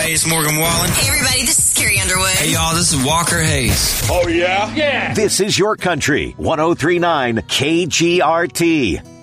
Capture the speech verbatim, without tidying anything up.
Hey, it's Morgan Wallen. Hey, everybody, this is Carrie Underwood. Hey, y'all, this is Walker Hayes. Oh, yeah? Yeah. This is your country. one oh three point nine K G R T.